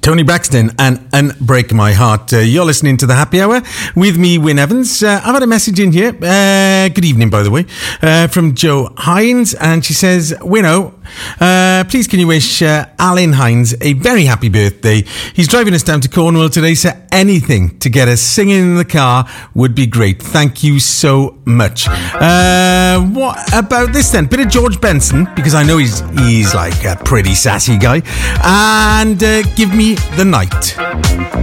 Tony Braxton and Unbreak My Heart. You're listening to the Happy Hour with me, Wyn Evans. I've had a message in here. Good evening, by the way, from Jo Hines, and she says, Winnow, please can you wish Alan Hines a very happy birthday. He's driving us down to Cornwall today, so anything to get us singing in the car would be great. Thank you so much. What about this then? Bit of George Benson, because I know he's like a pretty sassy guy. And Give Me the Night.